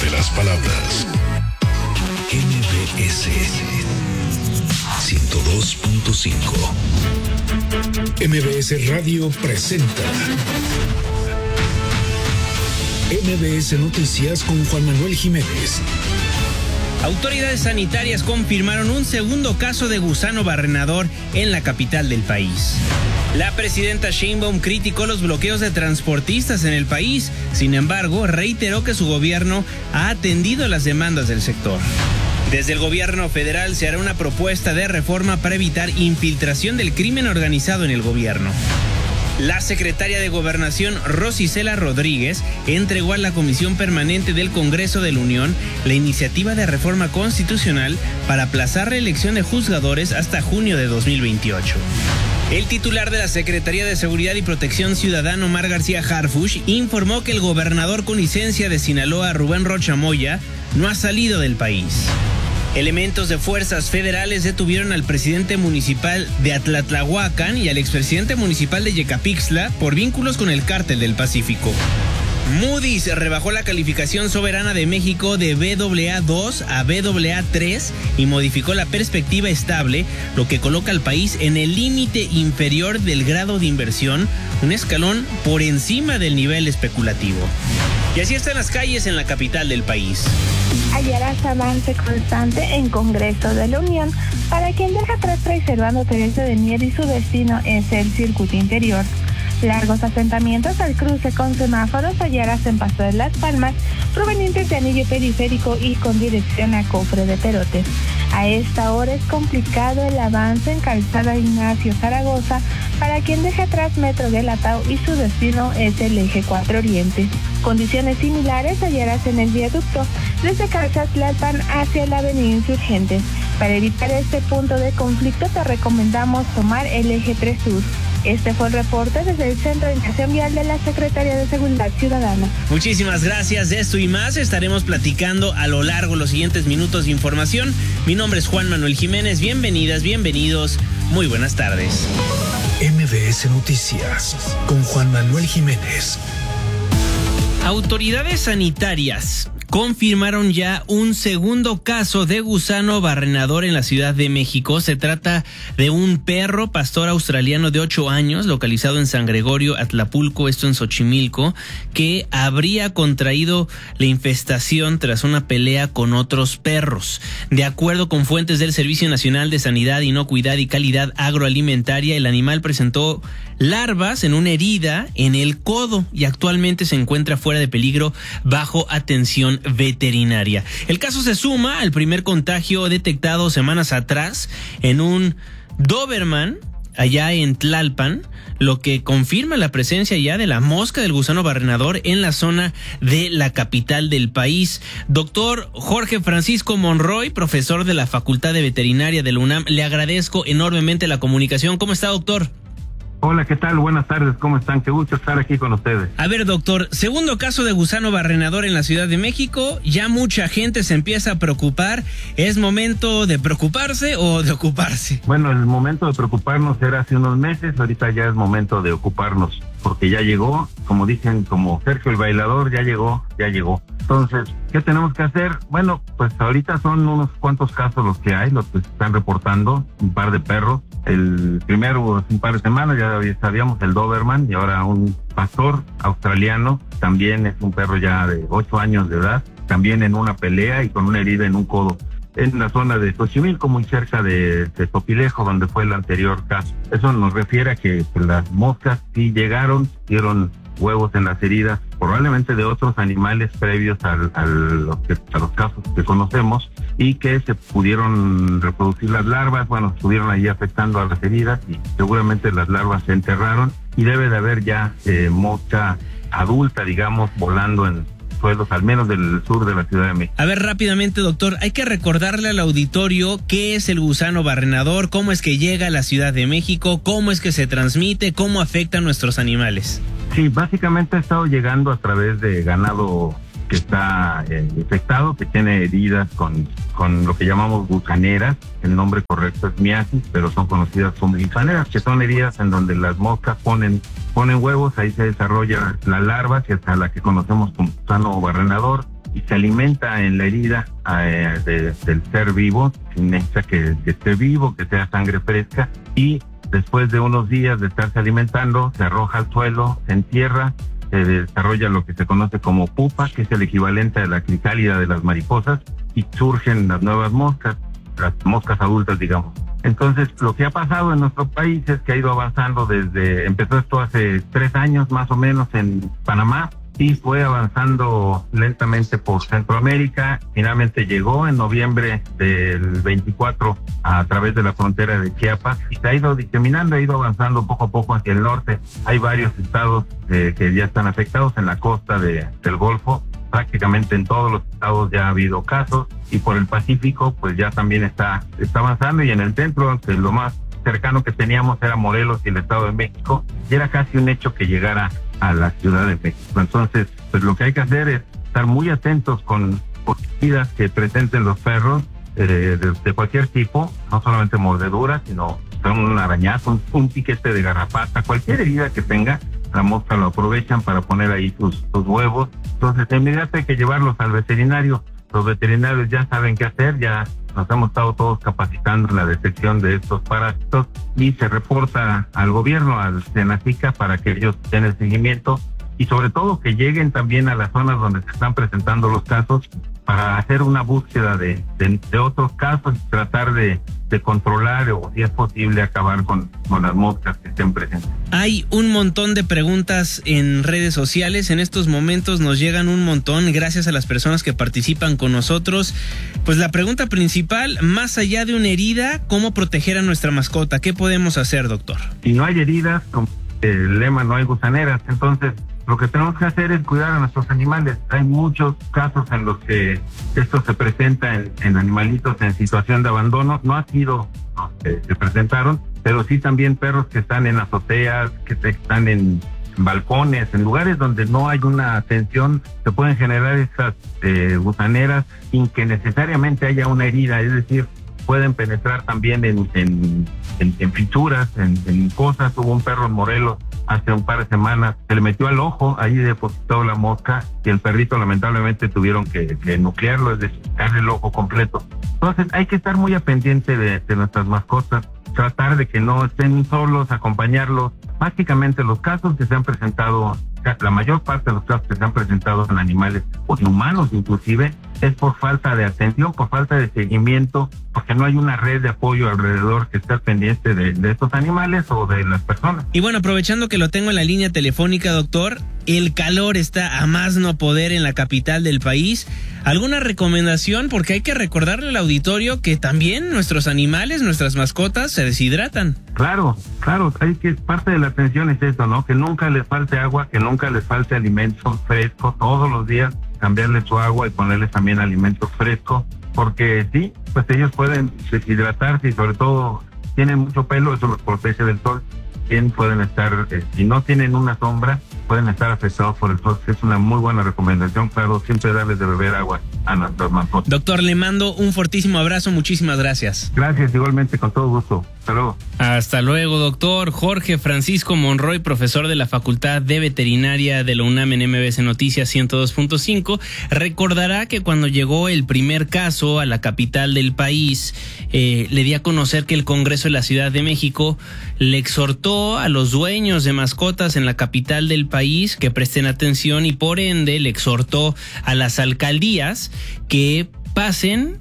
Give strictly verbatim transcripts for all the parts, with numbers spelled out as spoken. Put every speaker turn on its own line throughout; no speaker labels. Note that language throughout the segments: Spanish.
de las palabras. M B S ciento dos punto cinco. M B S Radio presenta M B S Noticias con Juan Manuel Jiménez.
Autoridades sanitarias confirmaron un segundo caso de gusano barrenador en la capital del país. La presidenta Sheinbaum criticó los bloqueos de transportistas en el país. Sin embargo, reiteró que su gobierno ha atendido las demandas del sector. Desde el gobierno federal se hará una propuesta de reforma para evitar infiltración del crimen organizado en el gobierno. La secretaria de Gobernación, Rosa Isela Rodríguez, entregó a la Comisión Permanente del Congreso de la Unión la iniciativa de reforma constitucional para aplazar la elección de juzgadores hasta junio de dos mil veintiocho. El titular de la Secretaría de Seguridad y Protección Ciudadana, Omar García Harfuch, informó que el gobernador con licencia de Sinaloa, Rubén Rocha Moya, no ha salido del país. Elementos de fuerzas federales detuvieron al presidente municipal de Atlatlahuacan y al expresidente municipal de Yecapixtla por vínculos con el Cártel del Pacífico. Moody's rebajó la calificación soberana de México de B A A dos a B A A tres y modificó la perspectiva estable, lo que coloca al país en el límite inferior del grado de inversión, un escalón por encima del nivel especulativo. Y así están las calles en la capital del país.
Hallarás avance constante en Congreso de la Unión para quien deja atrás Fray Teresa de Mier y su destino es el circuito interior. Largos asentamientos al cruce con semáforos hallarás en Paso de las Palmas, provenientes de Anillo Periférico y con dirección a Cofre de Perote. A esta hora es complicado el avance en Calzada Ignacio Zaragoza para quien deja atrás Metro de Latao y su destino es el Eje cuatro Oriente. Condiciones similares hallarás en el viaducto desde Calzatlalpan hacia la Avenida Insurgentes. Para evitar este punto de conflicto te recomendamos tomar el Eje tres Sur. Este fue el reporte desde el Centro de Educación Vial de la Secretaría de Seguridad Ciudadana.
Muchísimas gracias. De esto y más estaremos platicando a lo largo de los siguientes minutos de información. Mi nombre es Juan Manuel Jiménez. Bienvenidas, bienvenidos. Muy buenas tardes.
M B S Noticias con Juan Manuel Jiménez.
Autoridades sanitarias confirmaron ya un segundo caso de gusano barrenador en la Ciudad de México. Se trata de un perro pastor australiano de ocho años, localizado en San Gregorio, Atlapulco, esto en Xochimilco, que habría contraído la infestación tras una pelea con otros perros. De acuerdo con fuentes del Servicio Nacional de Sanidad, Inocuidad y Calidad Agroalimentaria, el animal presentó larvas en una herida en el codo y actualmente se encuentra fuera de peligro bajo atención veterinaria. El caso se suma al primer contagio detectado semanas atrás en un Doberman allá en Tlalpan, lo que confirma la presencia ya de la mosca del gusano barrenador en la zona de la capital del país. Doctor Jorge Francisco Monroy, profesor de la Facultad de Veterinaria de la UNAM, le agradezco enormemente la comunicación. ¿Cómo está, doctor?
Hola, ¿qué tal? Buenas tardes, ¿cómo están? Qué gusto estar aquí con ustedes.
A ver, doctor, segundo caso de gusano barrenador en la Ciudad de México, ya mucha gente se empieza a preocupar. ¿Es momento de preocuparse o de ocuparse?
Bueno, el momento de preocuparnos era hace unos meses, ahorita ya es momento de ocuparnos, porque ya llegó, como dicen, como Sergio el bailador, ya llegó, ya llegó. Entonces, ¿qué tenemos que hacer? Bueno, pues ahorita son unos cuantos casos los que hay, los que se están reportando, un par de perros. El primero, hace un par de semanas, ya sabíamos el Doberman, y ahora un pastor australiano, también es un perro ya de ocho años de edad, también en una pelea y con una herida en un codo, en la zona de Xochimilco, muy cerca de, de Topilejo, donde fue el anterior caso. Eso nos refiere a que pues, las moscas sí llegaron, dieron huevos en las heridas, probablemente de otros animales previos al, al, los que, a los casos que conocemos, y que se pudieron reproducir las larvas. Bueno, estuvieron ahí afectando a las heridas y seguramente las larvas se enterraron y debe de haber ya eh, mosca adulta, digamos, volando en suelos, al menos del sur de la Ciudad de México.
A ver, rápidamente, doctor, hay que recordarle al auditorio qué es el gusano barrenador, cómo es que llega a la Ciudad de México, cómo es que se transmite, cómo afecta a nuestros animales.
Sí, básicamente ha estado llegando a través de ganado que está eh, infectado, que tiene heridas con, con lo que llamamos gusaneras. El nombre correcto es miasis, pero son conocidas como gusaneras, que son heridas en donde las moscas ponen ponen huevos, ahí se desarrolla la larva, que es a la que conocemos como gusano barrenador, y se alimenta en la herida eh, de, del ser vivo, se necesita que, que esté vivo, que sea sangre fresca, y después de unos días de estarse alimentando, se arroja al suelo, se entierra, se desarrolla lo que se conoce como pupa, que es el equivalente a la crisálida de las mariposas, y surgen las nuevas moscas, las moscas adultas, digamos. Entonces, lo que ha pasado en nuestro país es que ha ido avanzando desde, empezó esto hace tres años más o menos en Panamá, y fue avanzando lentamente por Centroamérica. Finalmente llegó en noviembre del veinticuatro a través de la frontera de Chiapas y se ha ido diseminando, ha ido avanzando poco a poco hacia el norte. Hay varios estados eh, que ya están afectados en la costa de, del Golfo. Prácticamente en todos los estados ya ha habido casos, y por el Pacífico pues ya también está, está avanzando, y en el centro, que lo más cercano que teníamos era Morelos y el Estado de México, y era casi un hecho que llegara a la Ciudad de México. Entonces, pues lo que hay que hacer es estar muy atentos con heridas que presenten los perros eh, de, de cualquier tipo, no solamente mordeduras, sino un arañazo, un, un piquete de garrapata, cualquier herida que tenga, la mosca lo aprovechan para poner ahí sus, sus huevos. Entonces, de inmediato hay que llevarlos al veterinario. Los veterinarios ya saben qué hacer, ya nos hemos estado todos capacitando en la detección de estos parásitos, y se reporta al gobierno, al Senacica, para que ellos den el seguimiento, y sobre todo que lleguen también a las zonas donde se están presentando los casos para hacer una búsqueda de, de, de otros casos y tratar de, de controlar, o si es posible acabar con, con las moscas que estén presentes.
Hay un montón de preguntas en redes sociales, en estos momentos nos llegan un montón, gracias a las personas que participan con nosotros. Pues la pregunta principal, más allá de una herida, ¿cómo proteger a nuestra mascota? ¿Qué podemos hacer, doctor?
Si no hay heridas, como el lema, no hay gusaneras, entonces lo que tenemos que hacer es cuidar a nuestros animales. Hay muchos casos en los que esto se presenta en, en animalitos en situación de abandono. No ha sido, no, eh, se presentaron, pero sí también perros que están en azoteas, que están en balcones, en lugares donde no hay una atención, se pueden generar estas eh, gusaneras sin que necesariamente haya una herida, es decir, pueden penetrar también en, en, en, en fisuras, en, en cosas. Hubo un perro en Morelos hace un par de semanas, se le metió al ojo, ahí depositó la mosca, y el perrito lamentablemente tuvieron que, que nuclearlo, es decir, quitarle el ojo completo. Entonces hay que estar muy a pendiente de, de nuestras mascotas, tratar de que no estén solos, acompañarlos. Básicamente los casos que se han presentado, la mayor parte de los casos que se han presentado en animales, o en humanos inclusive, es por falta de atención, por falta de seguimiento, porque no hay una red de apoyo alrededor que esté pendiente de, de estos animales o de las personas.
Y bueno, aprovechando que lo tengo en la línea telefónica, doctor, el calor está a más no poder en la capital del país. ¿Alguna recomendación? Porque hay que recordarle al auditorio que también nuestros animales, nuestras mascotas, se deshidratan.
Claro, claro, hay que, parte de la atención es eso, ¿no? Que nunca les falte agua, que nunca les falte alimento fresco, todos los días cambiarles su agua y ponerles también alimento fresco, porque sí, pues ellos pueden deshidratarse, y sobre todo tienen mucho pelo, eso los protege del sol. Bien, pueden estar, eh, si no tienen una sombra, pueden estar afectados por el sol. Es una muy buena recomendación, claro, siempre darles de beber agua a nuestros mascotas.
Doctor, le mando un fortísimo abrazo, muchísimas gracias.
Gracias, igualmente, con todo gusto. Hasta luego.
Hasta luego, doctor. Jorge Francisco Monroy, profesor de la Facultad de Veterinaria de la UNAM en M B S Noticias ciento dos punto cinco, recordará que cuando llegó el primer caso a la capital del país, eh, le di a conocer que el Congreso de la Ciudad de México le exhortó a los dueños de mascotas en la capital del país que presten atención, y por ende le exhortó a las alcaldías que pasen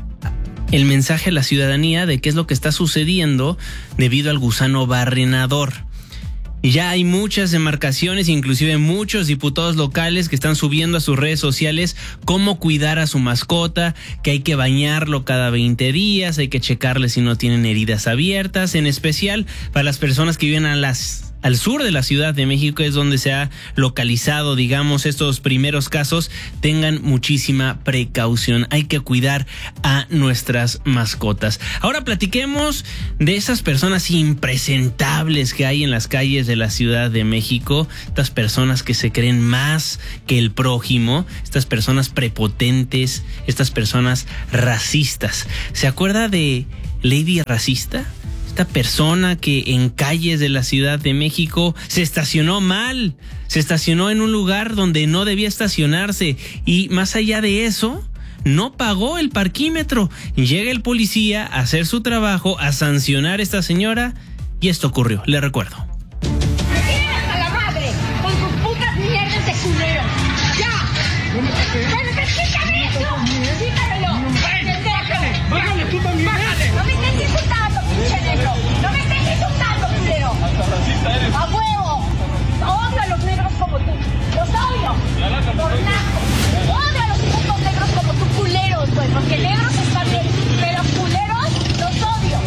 el mensaje a la ciudadanía de qué es lo que está sucediendo debido al gusano barrenador. Y ya hay muchas demarcaciones, inclusive muchos diputados locales que están subiendo a sus redes sociales cómo cuidar a su mascota, que hay que bañarlo cada veinte días, hay que checarle si no tienen heridas abiertas, en especial para las personas que viven a las al sur de la Ciudad de México, es donde se ha localizado, digamos, estos primeros casos. Tengan muchísima precaución, hay que cuidar a nuestras mascotas. Ahora platiquemos de esas personas impresentables que hay en las calles de la Ciudad de México, estas personas que se creen más que el prójimo, estas personas prepotentes, estas personas racistas. ¿Se acuerda de Lady Racista? esta persona que en calles de la Ciudad de México se estacionó mal, se estacionó en un lugar donde no debía estacionarse y más allá de eso, no pagó el parquímetro. Llega el policía a hacer su trabajo, a sancionar a esta señora y esto ocurrió, le recuerdo.
¡A la madre! ¡Con tus putas mierdas de culero! ¡Ya! ¡Bueno, pues quítame eso! ¡Quítamelo! ¡Bájale! ¡Bájale tú también! ¡Bájale! ¡No me estés insultando, pinche negro! ¡No me estés insultando, culero! ¡Hasta racista eres! ¡A huevo! ¡Odio a los negros como tú! ¡Los odio! ¡Por naco! ¡Odio a los putos negros como tú, culeros, güey! Porque negros están bien, pero culeros los odio.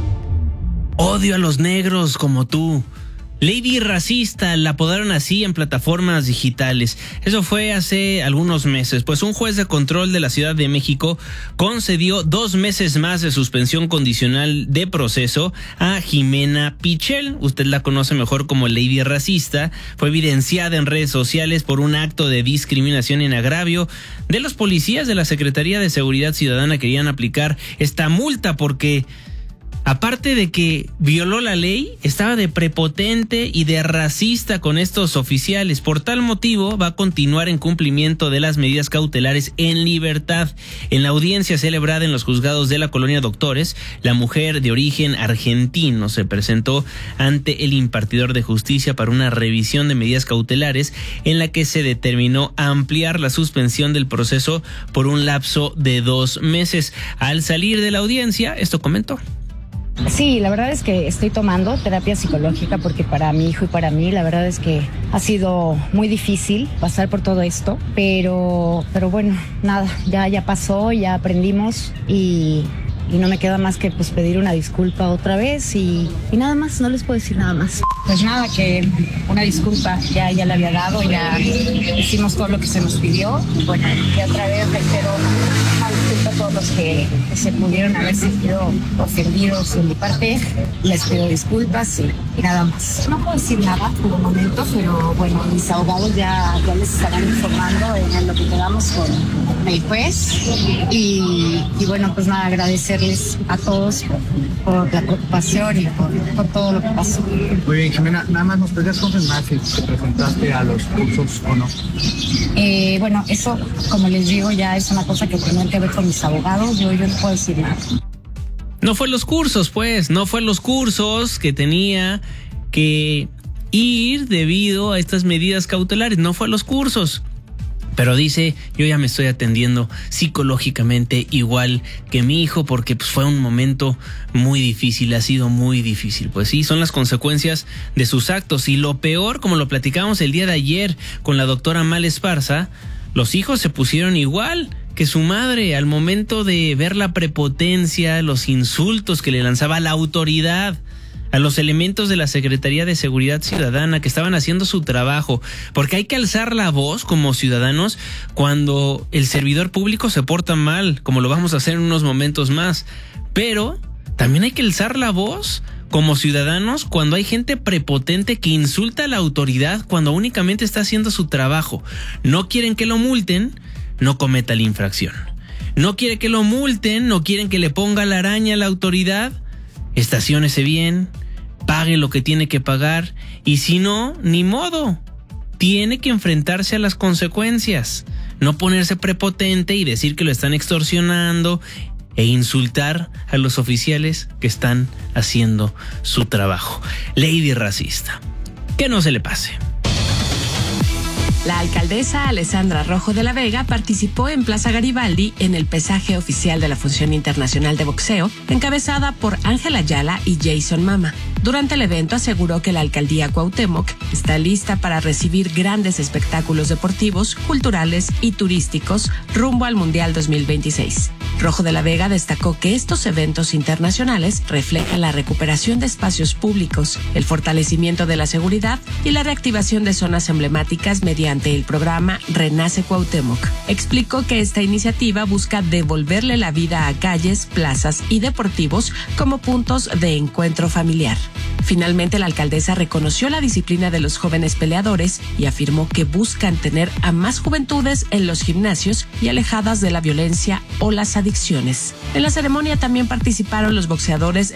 Odio a los negros como tú. Lady Racista, la apodaron así en plataformas digitales. Eso fue hace algunos meses, pues un juez de control de la Ciudad de México concedió dos meses más de suspensión condicional de proceso a Jimena Pichel. Usted la conoce mejor como Lady Racista. Fue evidenciada en redes sociales por un acto de discriminación en agravio de los policías de la Secretaría de Seguridad Ciudadana. Querían aplicar esta multa porque, aparte de que violó la ley, estaba de prepotente y de racista con estos oficiales. Por tal motivo, va a continuar en cumplimiento de las medidas cautelares en libertad. En la audiencia celebrada en los juzgados de la Colonia Doctores, la mujer de origen argentino se presentó ante el impartidor de justicia para una revisión de medidas cautelares en la que se determinó ampliar la suspensión del proceso por un lapso de dos meses. Al salir de la audiencia, esto comentó.
Sí, la verdad es que estoy tomando terapia psicológica porque para mi hijo y para mí la verdad es que ha sido muy difícil pasar por todo esto, pero, pero bueno, nada, ya, ya pasó, ya aprendimos y, y no me queda más que pues pedir una disculpa otra vez y, y nada más, no les puedo decir nada más. Pues nada, que una disculpa ya, ya la había dado, ya hicimos todo lo que se nos pidió y bueno, y otra vez reitero una disculpa a todos los que, que se pudieron haber sentido ofendidos en mi parte, les pido disculpas y, y nada más. No puedo decir nada por el momento, pero bueno, mis abogados ya, ya les estarán informando en lo que quedamos con el juez y, y bueno, pues nada, agradecerles a todos por, por la preocupación y por, por todo lo que pasó.
Muy bien, Jimena, nada más nos podrías confirmar si te presentaste a los cursos o no.
Eh, bueno, eso, como les digo, ya es una cosa que tienen que ver con mis abogados, yo, yo no puedo decir nada.
No fue los cursos, pues, no fue los cursos que tenía que ir debido a estas medidas cautelares, no fue los cursos. Pero dice, yo ya me estoy atendiendo psicológicamente igual que mi hijo porque pues, fue un momento muy difícil, ha sido muy difícil. Pues sí, son las consecuencias de sus actos. Y lo peor, como lo platicamos el día de ayer con la doctora Mal Esparza, los hijos se pusieron igual que su madre al momento de ver la prepotencia, los insultos que le lanzaba a la autoridad, a los elementos de la Secretaría de Seguridad Ciudadana que estaban haciendo su trabajo, porque hay que alzar la voz como ciudadanos cuando el servidor público se porta mal, como lo vamos a hacer en unos momentos más, pero también hay que alzar la voz como ciudadanos cuando hay gente prepotente que insulta a la autoridad cuando únicamente está haciendo su trabajo. No quieren que lo multen, no cometa la infracción. No quiere que lo multen, no quieren que le ponga la araña a la autoridad. Estaciónese bien, pague lo que tiene que pagar y si no, ni modo, tiene que enfrentarse a las consecuencias, no ponerse prepotente y decir que lo están extorsionando e insultar a los oficiales que están haciendo su trabajo. Lady Racista, que no se le pase.
La alcaldesa Alessandra Rojo de la Vega participó en Plaza Garibaldi en el pesaje oficial de la Función Internacional de Boxeo, encabezada por Ángel Ayala y Jason Mama. Durante el evento aseguró que la alcaldía Cuauhtémoc está lista para recibir grandes espectáculos deportivos, culturales y turísticos rumbo al Mundial dos mil veintiséis. Rojo de la Vega destacó que estos eventos internacionales reflejan la recuperación de espacios públicos, el fortalecimiento de la seguridad y la reactivación de zonas emblemáticas mediante el programa Renace Cuauhtémoc. Explicó que esta iniciativa busca devolverle la vida a calles, plazas y deportivos como puntos de encuentro familiar. Finalmente, la alcaldesa reconoció la disciplina de los jóvenes peleadores y afirmó que buscan tener a más juventudes en los gimnasios y alejadas de la violencia o las adicciones. En la ceremonia también participaron los boxeadores